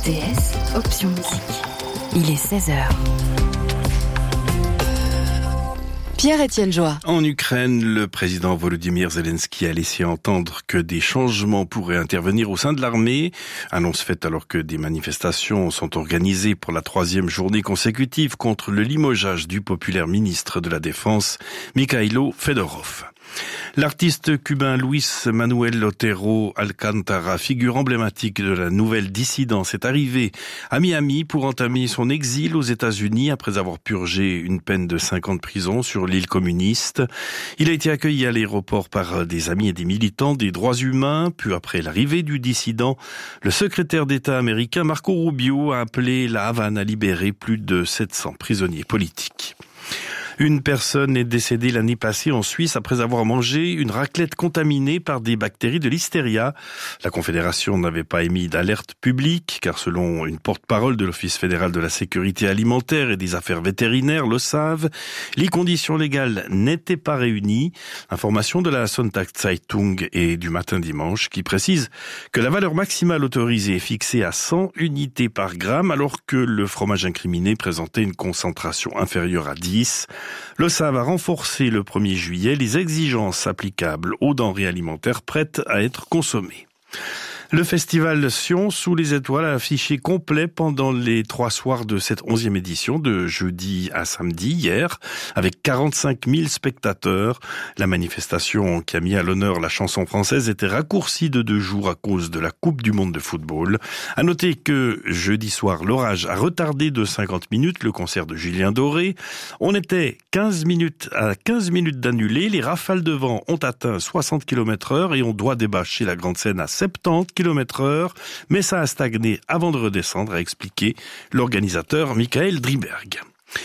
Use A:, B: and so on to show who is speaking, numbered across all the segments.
A: RTS, option musique. Il est 16h. Pierre-Étienne Joie.
B: En Ukraine, le président Volodymyr Zelensky a laissé entendre que des changements pourraient intervenir au sein de l'armée. Annonce faite alors que des manifestations sont organisées pour la 3e journée consécutive contre le limogeage du populaire ministre de la Défense, Mikhailo Fedorov. L'artiste cubain Luis Manuel Otero Alcántara, figure emblématique de la nouvelle dissidence, est arrivé à Miami pour entamer son exil aux États-Unis après avoir purgé une peine de 5 ans de prison sur l'île communiste. Il a été accueilli à l'aéroport par des amis et des militants des droits humains. Puis après l'arrivée du dissident, le secrétaire d'État américain Marco Rubio a appelé la Havane à libérer plus de 700 prisonniers politiques. Une personne est décédée l'année passée en Suisse après avoir mangé une raclette contaminée par des bactéries de Listeria. La Confédération n'avait pas émis d'alerte publique, car selon une porte-parole de l'Office fédéral de la sécurité alimentaire et des affaires vétérinaires, l'OSAV, les conditions légales n'étaient pas réunies. Information de la Sonntagszeitung et du Matin Dimanche qui précise que la valeur maximale autorisée est fixée à 100 unités par gramme, alors que le fromage incriminé présentait une concentration inférieure à 10. L'OSAV a renforcé le 1er juillet les exigences applicables aux denrées alimentaires prêtes à être consommées. Le festival Sion sous les étoiles a affiché complet pendant les 3 soirs de cette 11e édition, de jeudi à samedi, hier, avec 45 000 spectateurs. La manifestation qui a mis à l'honneur la chanson française était raccourcie de 2 jours à cause de la Coupe du Monde de football. À noter que jeudi soir, l'orage a retardé de 50 minutes le concert de Julien Doré. On était 15 minutes d'annuler. Les rafales de vent ont atteint 60 km/h et on doit débâcher la grande scène à 70 km/h, mais ça a stagné avant de redescendre, a expliqué l'organisateur Michael Driberg.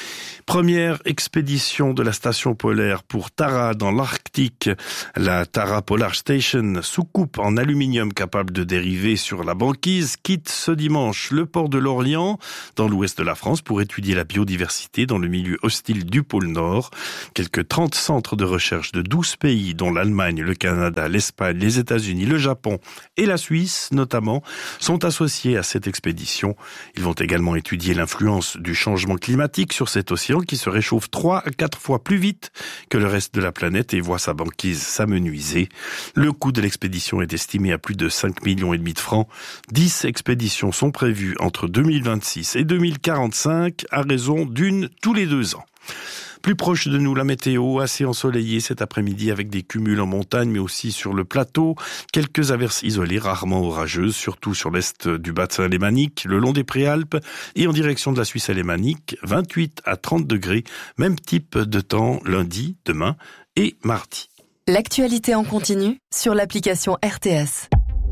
B: Première expédition de la station polaire pour Tara dans l'Arctique. La Tara Polar Station, soucoupe en aluminium capable de dériver sur la banquise, quitte ce dimanche le port de l'Orient, dans l'ouest de la France, pour étudier la biodiversité dans le milieu hostile du pôle Nord. Quelques 30 centres de recherche de 12 pays, dont l'Allemagne, le Canada, l'Espagne, les États-Unis, le Japon et la Suisse notamment, sont associés à cette expédition. Ils vont également étudier l'influence du changement climatique sur cet océan qui se réchauffe 3 à 4 fois plus vite que le reste de la planète et voit sa banquise s'amenuiser. Le coût de l'expédition est estimé à plus de 5,5 millions de francs. 10 expéditions sont prévues entre 2026 et 2045 à raison d'une tous les 2 ans. Plus proche de nous, la météo, assez ensoleillée cet après-midi avec des cumuls en montagne, mais aussi sur le plateau. Quelques averses isolées, rarement orageuses, surtout sur l'est du bassin alémanique, le long des Préalpes et en direction de la Suisse alémanique, 28 à 30 degrés. Même type de temps lundi, demain et mardi.
A: L'actualité en continu sur l'application RTS.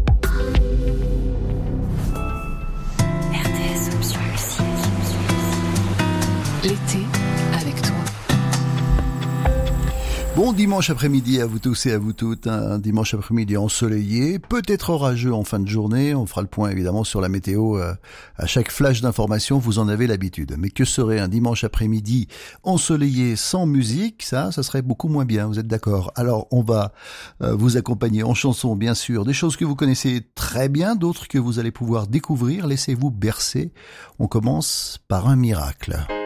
A: RTS option musique. L'été avec toi.
C: Bon dimanche après-midi à vous tous et à vous toutes, un dimanche après-midi ensoleillé, peut-être orageux en fin de journée, on fera le point évidemment sur la météo à chaque flash d'information, vous en avez l'habitude. Mais que serait un dimanche après-midi ensoleillé sans musique, ça serait beaucoup moins bien, vous êtes d'accord? Alors on va vous accompagner en chansons bien sûr, des choses que vous connaissez très bien, d'autres que vous allez pouvoir découvrir, laissez-vous bercer. On commence par un miracle.